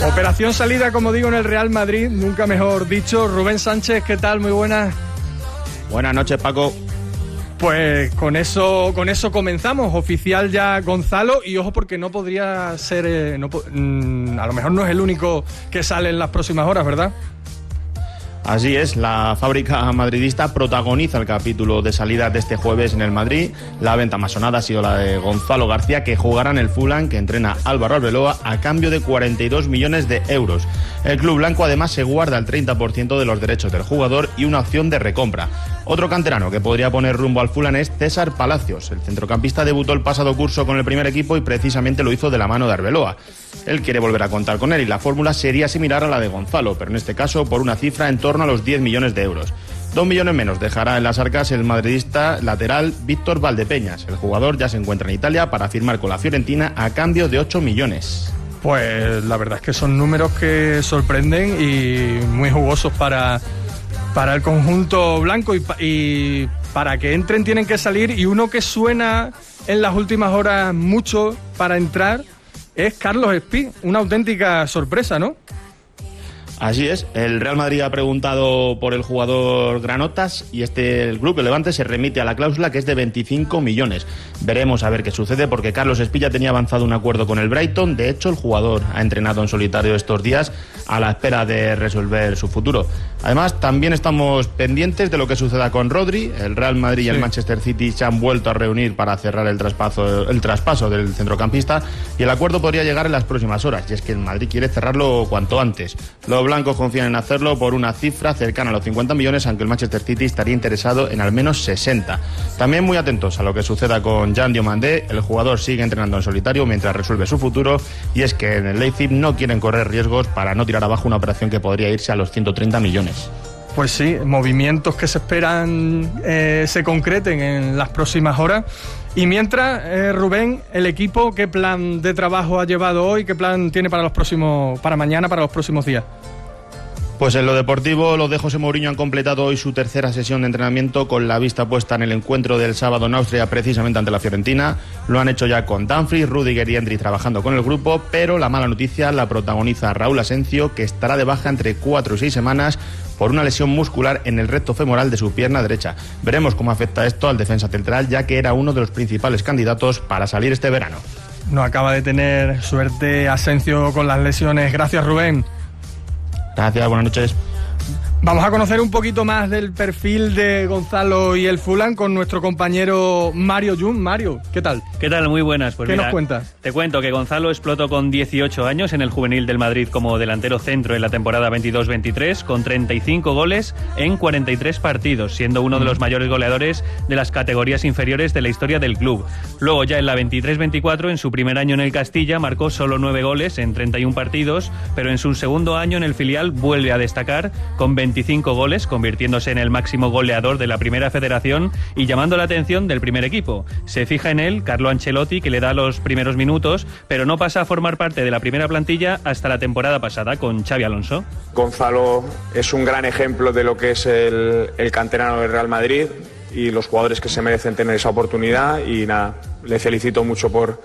Operación salida, como digo, en el Real Madrid, nunca mejor dicho. Rubén Sánchez, ¿qué tal? Muy buenas. Buenas noches, Paco. Pues con eso comenzamos. Oficial ya Gonzalo, y ojo porque no podría ser, a lo mejor no es el único que sale en las próximas horas, ¿verdad? Así es, la fábrica madridista protagoniza el capítulo de salida de este jueves en el Madrid. La venta más sonada ha sido la de Gonzalo García, que jugará en el Fulham, que entrena Álvaro Arbeloa, a cambio de 42 millones de euros. El club blanco además se guarda el 30% de los derechos del jugador y una opción de recompra. Otro canterano que podría poner rumbo al Fulham es César Palacios. El centrocampista debutó el pasado curso con el primer equipo y precisamente lo hizo de la mano de Arbeloa. Él quiere volver a contar con él y la fórmula sería similar a la de Gonzalo, pero en este caso por una cifra en torno a los 10 millones de euros. 2 millones menos dejará en las arcas el madridista lateral Víctor Valdepeñas. El jugador ya se encuentra en Italia para firmar con la Fiorentina a cambio de 8 millones. Pues la verdad es que son números que sorprenden y muy jugosos para el conjunto blanco, y para que entren tienen que salir, y uno que suena en las últimas horas mucho para entrar es Carlos Espí. Una auténtica sorpresa, ¿no? Así es, el Real Madrid ha preguntado por el jugador Granotas y el club, el Levante, se remite a la cláusula, que es de 25 millones. Veremos a ver qué sucede, porque Carlos Espí ya tenía avanzado un acuerdo con el Brighton. De hecho, el jugador ha entrenado en solitario estos días a la espera de resolver su futuro. Además, también estamos pendientes de lo que suceda con Rodri. El Real Madrid y el Manchester City se han vuelto a reunir para cerrar el traspaso del centrocampista, y el acuerdo podría llegar en las próximas horas. Y es que el Madrid quiere cerrarlo cuanto antes. Los blancos confían en hacerlo por una cifra cercana a los 50 millones, aunque el Manchester City estaría interesado en al menos 60. También muy atentos a lo que suceda con Jan Diomandé. El jugador sigue entrenando en solitario mientras resuelve su futuro, y es que en el Leipzig no quieren correr riesgos para no tirar abajo una operación que podría irse a los 130 millones. Pues sí, movimientos que se esperan se concreten en las próximas horas. Y mientras, Rubén, el equipo, ¿qué plan de trabajo ha llevado hoy? ¿Qué plan tiene para mañana, para los próximos días? Pues en lo deportivo, los de José Mourinho han completado hoy su tercera sesión de entrenamiento, con la vista puesta en el encuentro del sábado en Austria, precisamente ante la Fiorentina. Lo han hecho ya con Dumfries, Rüdiger y Endrick trabajando con el grupo, pero la mala noticia la protagoniza Raúl Asencio, que estará de baja entre 4 y 6 semanas por una lesión muscular en el recto femoral de su pierna derecha. Veremos cómo afecta esto al defensa central, ya que era uno de los principales candidatos para salir este verano. No acaba de tener suerte Asencio con las lesiones. Gracias, Rubén. Gracias, buenas noches. Vamos a conocer un poquito más del perfil de Gonzalo y el Fulham con nuestro compañero Mario Jun. Mario, ¿qué tal? ¿Qué tal? Muy buenas. Pues ¿Qué mira, nos cuentas? Te cuento que Gonzalo explotó con 18 años en el juvenil del Madrid como delantero centro en la temporada 22-23, con 35 goles en 43 partidos, siendo uno de los mayores goleadores de las categorías inferiores de la historia del club. Luego, ya en la 23-24, en su primer año en el Castilla, marcó solo 9 goles en 31 partidos, pero en su segundo año en el filial vuelve a destacar con 25 goles, convirtiéndose en el máximo goleador de la Primera Federación y llamando la atención del primer equipo. Se fija en él Carlo Ancelotti, que le da los primeros minutos, pero no pasa a formar parte de la primera plantilla hasta la temporada pasada con Xabi Alonso. Gonzalo es un gran ejemplo de lo que es el canterano del Real Madrid y los jugadores que se merecen tener esa oportunidad, y nada, le felicito mucho por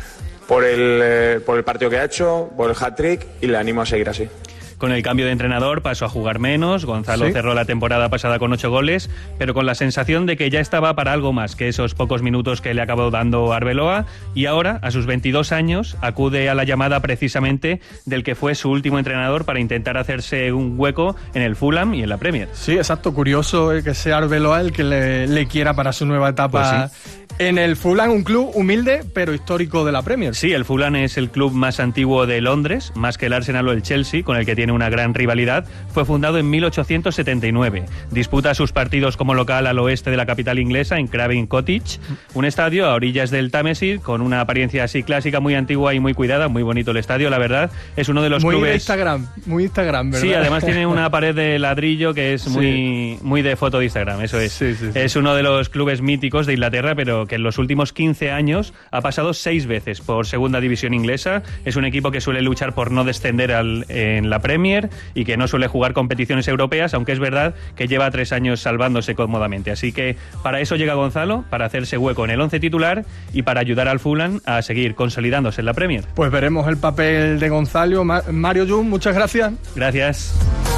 el partido que ha hecho, por el hat-trick, y le animo a seguir así. Con el cambio de entrenador pasó a jugar menos. Gonzalo cerró la temporada pasada con 8 goles, pero con la sensación de que ya estaba para algo más que esos pocos minutos que le acabó dando Arbeloa, y ahora, a sus 22 años, acude a la llamada precisamente del que fue su último entrenador para intentar hacerse un hueco en el Fulham y en la Premier. Sí, exacto. Curioso que sea Arbeloa el que le quiera para su nueva etapa. Pues sí. En el Fulham, un club humilde pero histórico de la Premier. Sí, el Fulham es el club más antiguo de Londres, más que el Arsenal o el Chelsea, con el que tiene una gran rivalidad. Fue fundado en 1879. Disputa sus partidos como local al oeste de la capital inglesa, en Craven Cottage, un estadio a orillas del Támesis, con una apariencia así clásica, muy antigua y muy cuidada. Muy bonito el estadio, la verdad. Es uno de los clubes... Muy Instagram, ¿verdad? Sí, además tiene una pared de ladrillo que es muy de foto de Instagram, eso es. Sí. Es uno de los clubes míticos de Inglaterra, pero pero que en los últimos 15 años ha pasado 6 veces por segunda división inglesa. Es un equipo que suele luchar por no descender en la Premier y que no suele jugar competiciones europeas, aunque es verdad que lleva 3 años salvándose cómodamente. Así que para eso llega Gonzalo, para hacerse hueco en el 11 titular y para ayudar al Fulham a seguir consolidándose en la Premier. Pues veremos el papel de Gonzalo. Mario Jun, muchas gracias. Gracias.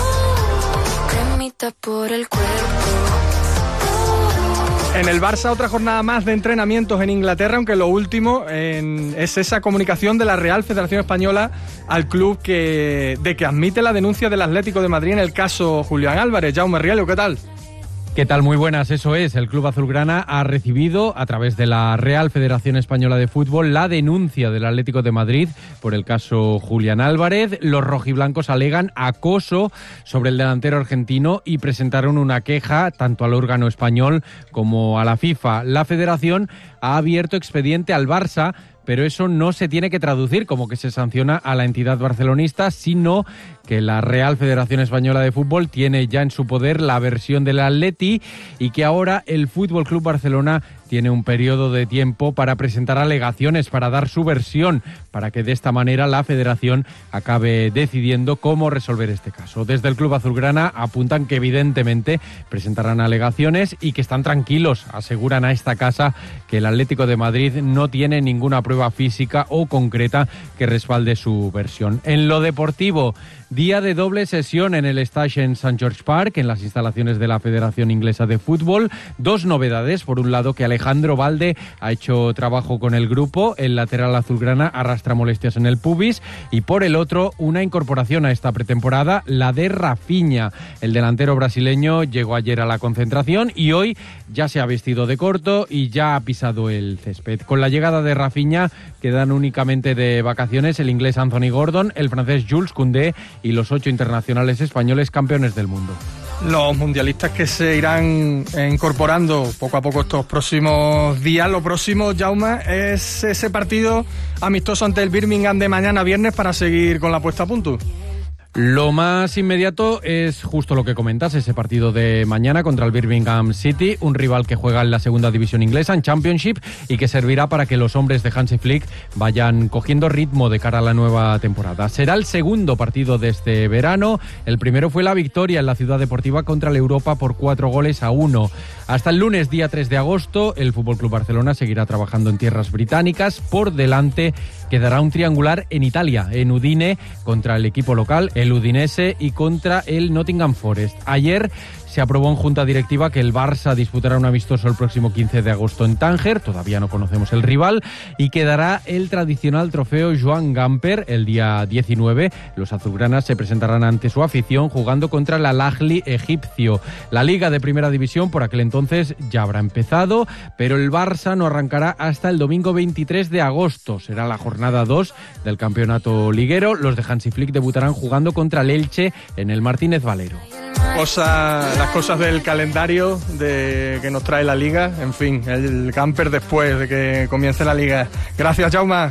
En el Barça, otra jornada más de entrenamientos en Inglaterra, aunque lo último es esa comunicación de la Real Federación Española al club de que admite la denuncia del Atlético de Madrid en el caso Julián Álvarez. Jaume Riello, ¿qué tal? ¿Qué tal? Muy buenas, eso es. El Club Azulgrana ha recibido, a través de la Real Federación Española de Fútbol, la denuncia del Atlético de Madrid por el caso Julián Álvarez. Los rojiblancos alegan acoso sobre el delantero argentino y presentaron una queja tanto al órgano español como a la FIFA. La Federación ha abierto expediente al Barça, pero eso no se tiene que traducir como que se sanciona a la entidad barcelonista, sino que la Real Federación Española de Fútbol tiene ya en su poder la versión del Atleti y que ahora el Fútbol Club Barcelona tiene un periodo de tiempo para presentar alegaciones, para dar su versión, para que de esta manera la Federación acabe decidiendo cómo resolver este caso. Desde el Club Azulgrana apuntan que evidentemente presentarán alegaciones y que están tranquilos. Aseguran a esta casa que el Atlético de Madrid no tiene ninguna prueba física o concreta que respalde su versión. En lo deportivo, día de doble sesión en el Stade en St. George Park, en las instalaciones de la Federación Inglesa de Fútbol. 2 novedades. Por un lado, que Alejandro Valde ha hecho trabajo con el grupo. El lateral azulgrana arrastra molestias en el pubis. Y por el otro, una incorporación a esta pretemporada, la de Rafinha. El delantero brasileño llegó ayer a la concentración y hoy ya se ha vestido de corto y ya ha pisado el césped. Con la llegada de Rafinha quedan únicamente de vacaciones el inglés Anthony Gordon, el francés Jules Koundé y los 8 internacionales españoles campeones del mundo. Los mundialistas que se irán incorporando poco a poco estos próximos días. Lo próximo, Jaume, es ese partido amistoso ante el Birmingham de mañana viernes para seguir con la puesta a punto. Lo más inmediato es justo lo que comentas, ese partido de mañana contra el Birmingham City, un rival que juega en la segunda división inglesa, en Championship, y que servirá para que los hombres de Hansi Flick vayan cogiendo ritmo de cara a la nueva temporada. Será el segundo partido de este verano. El primero fue la victoria en la Ciudad Deportiva contra el Europa por 4-1. Hasta el lunes, día 3 de agosto, el FC Barcelona seguirá trabajando en tierras británicas. Por delante quedará un triangular en Italia, en Udine, contra el equipo local, el Udinese, y contra el Nottingham Forest. Ayer se aprobó en junta directiva que el Barça disputará un amistoso el próximo 15 de agosto en Tánger, todavía no conocemos el rival, y quedará el tradicional trofeo Joan Gamper el día 19. Los azulgranas se presentarán ante su afición jugando contra el Al-Ahly egipcio. La Liga de Primera División por aquel entonces ya habrá empezado, pero el Barça no arrancará hasta el domingo 23 de agosto. Será la jornada 2 del campeonato liguero. Los de Hansi Flick debutarán jugando contra el Elche en el Martínez Valero. Las cosas del calendario que nos trae la Liga, en fin, el camper después de que comience la Liga. Gracias, Jaume.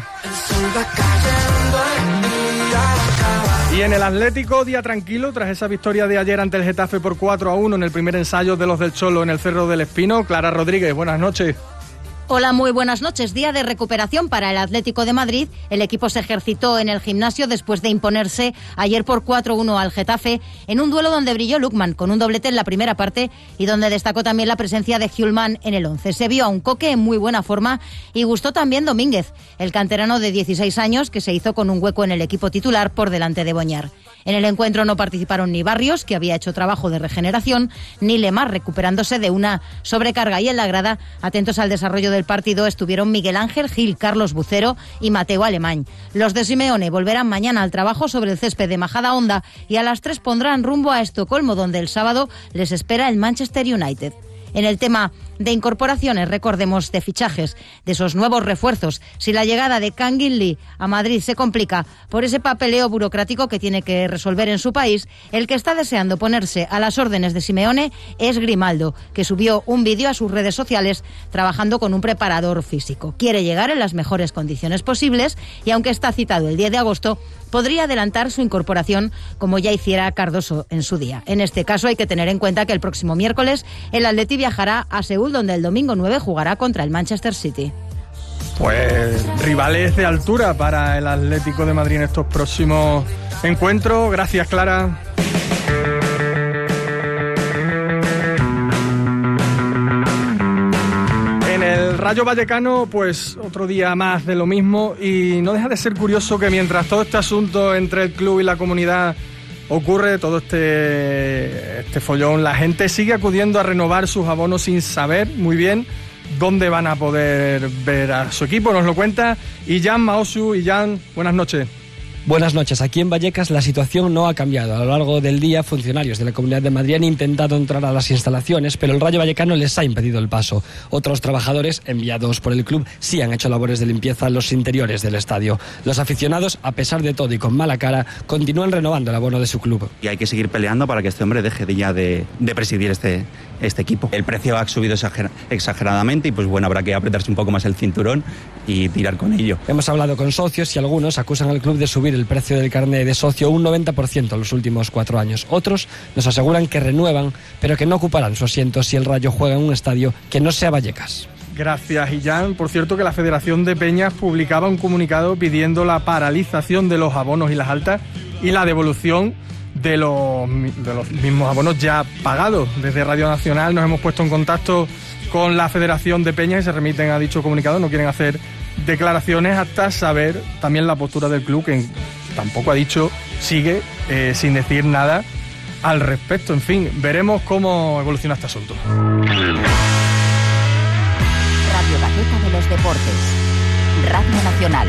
Y en el Atlético, día tranquilo tras esa victoria de ayer ante el Getafe por 4-1 en el primer ensayo de los del Cholo en el Cerro del Espino. Clara Rodríguez, buenas noches. Hola, muy buenas noches. Día de recuperación para el Atlético de Madrid. El equipo se ejercitó en el gimnasio después de imponerse ayer por 4-1 al Getafe en un duelo donde brilló Lookman con un doblete en la primera parte y donde destacó también la presencia de Hjulmand en el 11. Se vio a un Coque en muy buena forma y gustó también Domínguez, el canterano de 16 años que se hizo con un hueco en el equipo titular por delante de Boñar. En el encuentro no participaron ni Barrios, que había hecho trabajo de regeneración, ni Lemar, recuperándose de una sobrecarga, y en la grada, atentos al desarrollo del partido, estuvieron Miguel Ángel Gil, Carlos Bucero y Mateo Alemán. Los de Simeone volverán mañana al trabajo sobre el césped de Majadahonda y a las 3 pondrán rumbo a Estocolmo, donde el sábado les espera el Manchester United. En el tema de incorporaciones, recordemos, de fichajes, de esos nuevos refuerzos, si la llegada de Kangin Lee a Madrid se complica por ese papeleo burocrático que tiene que resolver en su país, el que está deseando ponerse a las órdenes de Simeone es Grimaldo, que subió un vídeo a sus redes sociales trabajando con un preparador físico. Quiere llegar en las mejores condiciones posibles y, aunque está citado el 10 de agosto, podría adelantar su incorporación como ya hiciera Cardoso en su día. En este caso hay que tener en cuenta que el próximo miércoles el Atleti viajará a Seúl, Liverpool, donde el domingo 9 jugará contra el Manchester City. Pues rivales de altura para el Atlético de Madrid en estos próximos encuentros. Gracias, Clara. En el Rayo Vallecano, pues otro día más de lo mismo, y no deja de ser curioso que mientras todo este asunto entre el club y la comunidad ocurre, todo este follón, la gente sigue acudiendo a renovar sus abonos sin saber muy bien dónde van a poder ver a su equipo. Nos lo cuenta Jan Maosu. Jan, buenas noches. Buenas noches. Aquí en Vallecas la situación no ha cambiado. A lo largo del día, funcionarios de la Comunidad de Madrid han intentado entrar a las instalaciones, pero el Rayo Vallecano les ha impedido el paso. Otros trabajadores, enviados por el club, sí han hecho labores de limpieza en los interiores del estadio. Los aficionados, a pesar de todo y con mala cara, continúan renovando el abono de su club. Y hay que seguir peleando para que este hombre deje ya de presidir este equipo. El precio ha subido exageradamente y pues bueno, habrá que apretarse un poco más el cinturón y tirar con ello. Hemos hablado con socios y algunos acusan al club de subir el precio del carné de socio un 90% en los últimos 4 años. Otros nos aseguran que renuevan, pero que no ocuparán su asiento si el Rayo juega en un estadio que no sea Vallecas. Gracias, Jan. Por cierto, que la Federación de Peñas publicaba un comunicado pidiendo la paralización de los abonos y las altas y la devolución de los mismos abonos ya pagados. Desde Radio Nacional nos hemos puesto en contacto con la Federación de Peñas y se remiten a dicho comunicado. No quieren hacer declaraciones hasta saber también la postura del club, que tampoco ha dicho, sigue sin decir nada al respecto. En fin, veremos cómo evoluciona este asunto. Radio Gaceta de los Deportes, Radio Nacional.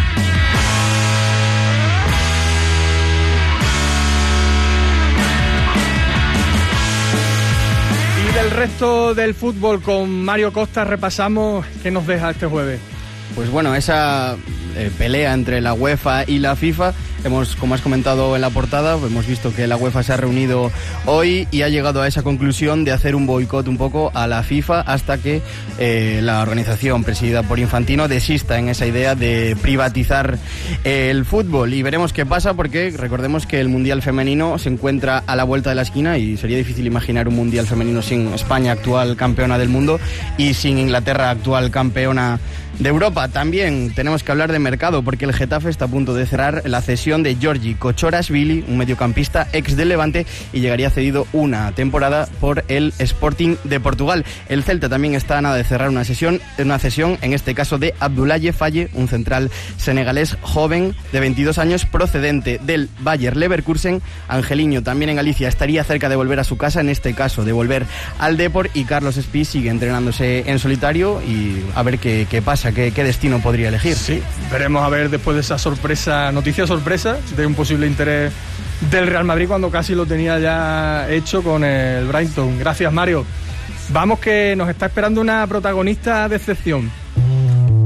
Y del resto del fútbol, con Mario Costa repasamos qué nos deja este jueves. Pues bueno, esa pelea entre la UEFA y la FIFA, como has comentado en la portada, hemos visto que la UEFA se ha reunido hoy y ha llegado a esa conclusión de hacer un boicot un poco a la FIFA hasta que la organización presidida por Infantino desista en esa idea de privatizar el fútbol. Y veremos qué pasa, porque recordemos que el Mundial Femenino se encuentra a la vuelta de la esquina y sería difícil imaginar un Mundial Femenino sin España, actual campeona del mundo, y sin Inglaterra, actual campeona de Europa. También tenemos que hablar de mercado, porque el Getafe está a punto de cerrar la cesión de Georgi Kochorashvili, un mediocampista ex del Levante, y llegaría cedido una temporada por el Sporting de Portugal. El Celta también está a nada de cerrar una cesión, en este caso de Abdoulaye Faye, un central senegalés joven de 22 años procedente del Bayer Leverkusen. Angeliño, también en Galicia, estaría cerca de volver a su casa, en este caso de volver al Depor, y Carlos Espí sigue entrenándose en solitario y a ver qué pasa. ¿Qué destino podría elegir? Sí, veremos a ver después de esa noticia sorpresa de un posible interés del Real Madrid, cuando casi lo tenía ya hecho con el Brighton. Gracias, Mario. Vamos, que nos está esperando una protagonista de excepción.